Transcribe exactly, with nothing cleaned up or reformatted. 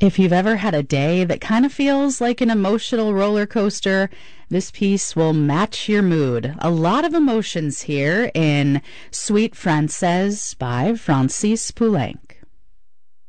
If you've ever had a day that kind of feels like an emotional roller coaster, this piece will match your mood. A lot of emotions here in Suite Française by Francis Poulenc.